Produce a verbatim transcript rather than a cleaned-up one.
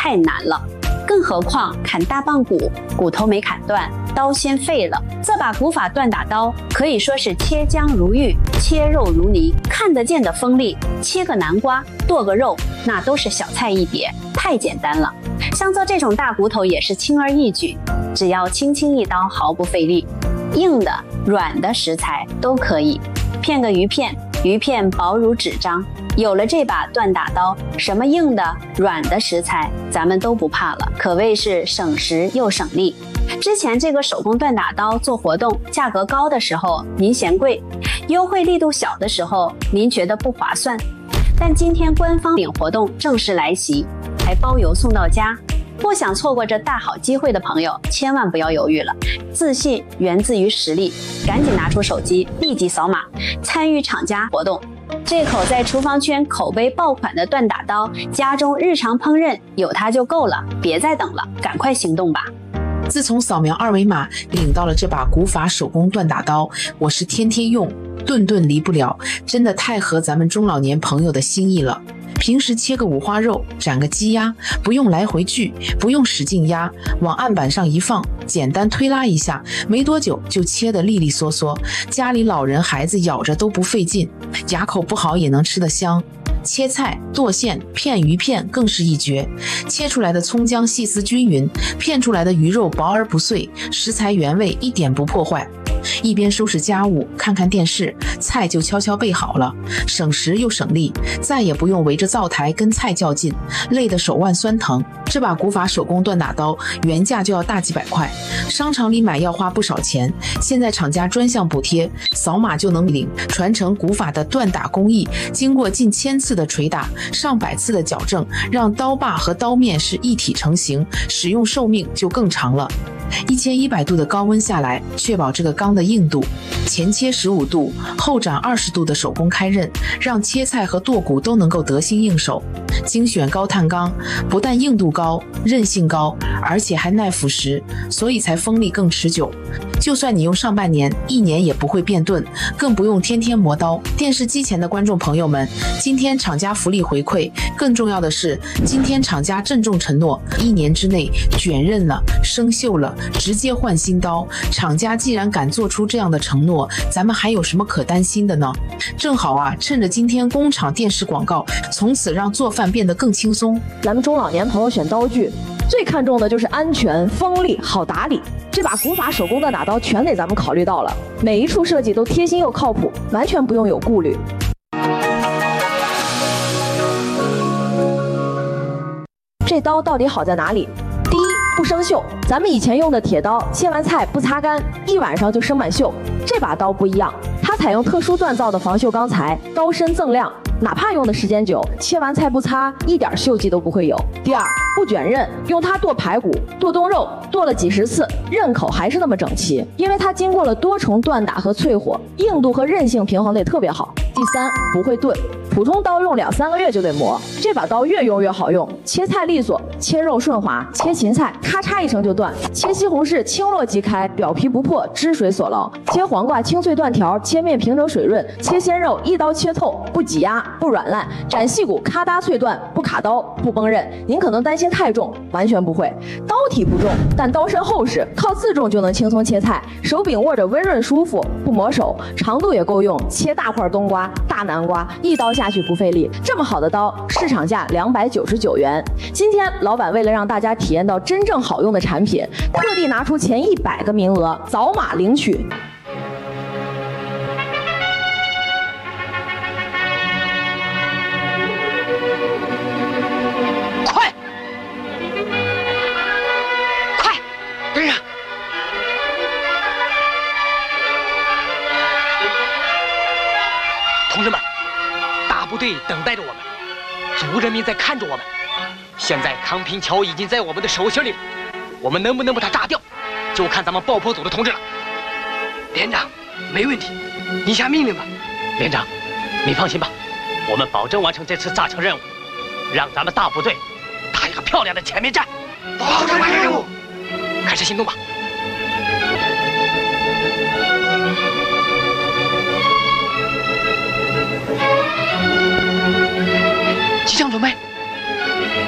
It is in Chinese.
太难了。更何况砍大棒骨，骨头没砍断，刀先废了。这把古法锻打刀可以说是切姜如玉，切肉如泥，看得见的锋利。切个南瓜，剁个肉，那都是小菜一碟，太简单了。像做这种大骨头也是轻而易举，只要轻轻一刀，毫不费力。硬的、软的食材都可以，片个鱼片，鱼片薄如纸张。有了这把锻打刀，什么硬的、软的食材咱们都不怕了，可谓是省时又省力。之前这个手工锻打刀做活动，价格高的时候您嫌贵，优惠力度小的时候您觉得不划算。但今天官方领活动正式来袭，还包邮送到家。不想错过这大好机会的朋友，千万不要犹豫了。自信源自于实力，赶紧拿出手机，立即扫码参与厂家活动。这口在厨房圈口碑爆款的锻打刀，家中日常烹饪有它就够了，别再等了，赶快行动吧！ 自从扫描二维码领到了这把古法手工锻打刀，我是天天用，顿顿离不了，真的太合咱们中老年朋友的心意了。平时切个五花肉，斩个鸡鸭，不用来回锯，不用使劲压，往案板上一放，简单推拉一下，没多久就切得利利索索，家里老人孩子咬着都不费劲，牙口不好也能吃得香。切菜、剁馅、片鱼片更是一绝，切出来的葱姜细丝均匀，片出来的鱼肉薄而不碎，食材原味一点不破坏。一边收拾家务，看看电视，菜就悄悄备好了，省时又省力，再也不用围着灶台跟菜较劲，累得手腕酸疼。这把古法手工锻打刀原价就要大几百块，商场里买要花不少钱，现在厂家专项补贴，扫码就能领。传承古法的锻打工艺，经过近千次的捶打，上百次的矫正，让刀把和刀面是一体成型，使用寿命就更长了。一千一百度的高温下来，确保这个钢的硬度，前切十五度，后掌二十度的手工开刃，让切菜和剁骨都能够得心应手。精选高碳钢，不但硬度高、韧性高，而且还耐腐蚀，所以才锋利更持久。就算你用上半年、一年也不会变钝，更不用天天磨刀。电视机前的观众朋友们，今天厂家福利回馈，更重要的是，今天厂家郑重承诺，一年之内卷刃了、生锈了，直接换新刀。厂家既然敢做出这样的承诺，咱们还有什么可担心的呢？正好啊，趁着今天工厂电视广告，从此让做饭变得更轻松。 咱们中老年朋友选刀具，最看重的就是安全、锋利、好打理。这把古法手工的打刀全给咱们考虑到了，每一处设计都贴心又靠谱，完全不用有顾虑。这刀到底好在哪里？第一，不生锈。咱们以前用的铁刀，切完菜不擦干，一晚上就生满锈。这把刀不一样，它采用特殊锻造的防锈钢材，刀身锃亮，哪怕用的时间久，切完菜不擦，一点锈迹都不会有。第二，不卷刃，用它剁排骨、剁冬肉，剁了几十次，刃口还是那么整齐，因为它经过了多重锻打和淬火，硬度和韧性平衡得特别好。第三，不会钝。普通刀用两三个月就得磨，这把刀越用越好用，切菜利索，切肉顺滑，切芹菜咔嚓一声就断，切西红柿轻落即开，表皮不破，汁水所捞，切黄瓜清脆断条，切面平整水润，切鲜肉一刀切透，不挤压，不软烂，斩细骨咔嗒脆断，不卡刀，不崩刃。您可能担心太重，完全不会，刀体不重，但刀身厚实，靠自重就能轻松切菜，手柄握着温润舒服，不磨手，长度也够用，切大块冬瓜、大南瓜，一刀下去不费力。这么好的刀，市场价两百九十九元。今天老板为了让大家体验到真正好用的产品，特地拿出前一百个名额，早码领取。 快，快，跟上！同志们，大部队等待着我们，族人民在看着我们。现在康平桥已经在我们的手心里，我们能不能把它炸掉，就看咱们爆破组的同志了。连长，没问题，你下命令吧。连长，你放心吧，我们保证完成这次炸城任务，让咱们大部队打一个漂亮的前面战。保证完成任务，开始行动吧。机枪准备。